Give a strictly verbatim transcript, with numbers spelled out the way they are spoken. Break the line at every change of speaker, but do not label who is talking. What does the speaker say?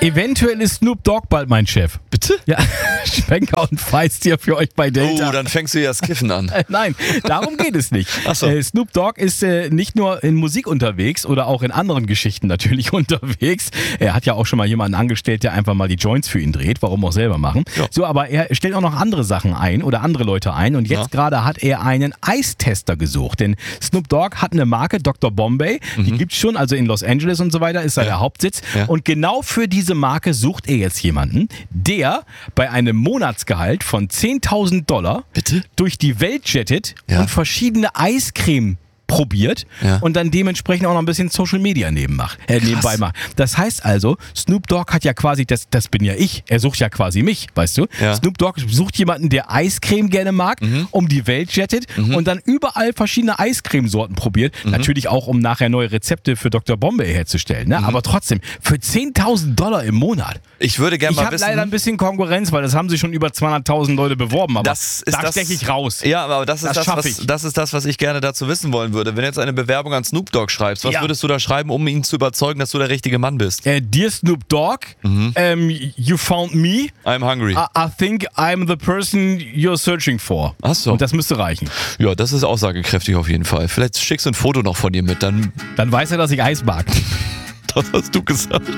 Eventuell ist Snoop Dogg bald mein Chef.
Bitte?
Ja, Schwenker und Feist hier für euch bei Delta.
Oh, dann fängst du ja das Kiffen an.
Nein, darum geht es nicht.
Ach so.
äh, Snoop Dogg ist äh, nicht nur in Musik unterwegs oder auch in anderen Geschichten natürlich unterwegs. Er hat ja auch schon mal jemanden angestellt, der einfach mal die Joints für ihn dreht. Warum auch selber machen.
Ja.
So, aber er stellt auch noch andere Sachen ein oder andere Leute ein. Und jetzt
Ja.
gerade hat er einen Eistester gesucht. Denn Snoop Dogg hat eine Marke, Doktor Bombay. Die gibt's schon, also in Los Angeles und so weiter, ist da
Ja.
der Hauptsitz.
Ja.
Und genau für diese Marke sucht er jetzt jemanden, der bei einem Monatsgehalt von zehntausend Dollar
Bitte?
durch die Welt jettet
Ja.
und verschiedene Eiscreme probiert
Ja.
und dann dementsprechend auch noch ein bisschen Social Media neben macht, äh, nebenbei macht. Das heißt also, Snoop Dogg hat ja quasi, das, das bin ja ich, er sucht ja quasi mich, weißt du?
Ja.
Snoop Dogg sucht jemanden, der Eiscreme gerne mag, um die Welt jettet und dann überall verschiedene Eiscremesorten probiert. Natürlich auch, um nachher neue Rezepte für Doktor Bombay herzustellen. Ne? Aber trotzdem, für zehntausend Dollar im Monat.
Ich würde gerne
Ich
mal
habe
wissen...
leider ein bisschen Konkurrenz, weil das haben sich schon über zweihunderttausend Leute beworben, aber
Das ist
da
das,
steche ich raus.
Ja, aber das ist
Das
das,
schaff
was,
ich.
das ist das, was ich gerne dazu wissen wollen würde. Wenn du jetzt eine Bewerbung an Snoop Dogg schreibst, was
Ja.
würdest du da schreiben, um ihn zu überzeugen, dass du der richtige Mann bist?
Äh, dear Snoop Dogg, ähm, you found me.
I'm hungry.
I, I think I'm the person you're searching for.
Ach so.
Und das müsste reichen.
Ja, das ist aussagekräftig auf jeden Fall. Vielleicht schickst du ein Foto noch von dir mit, dann
Dann weiß er, dass ich Eis mag.
das hast du gesagt.